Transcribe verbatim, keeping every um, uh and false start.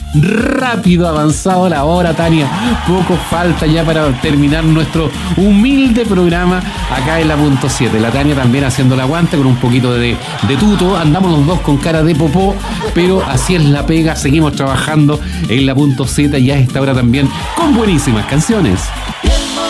rápido avanzado la hora, Tania. Poco falta ya para terminar nuestro humilde programa acá en la punto siete. La Tania también haciendo el aguante con un poquito de, de tuto. Andamos los dos con cara de popó, pero así es la pega. Seguimos trabajando en la punto siete y a esta hora también con buenísimas canciones.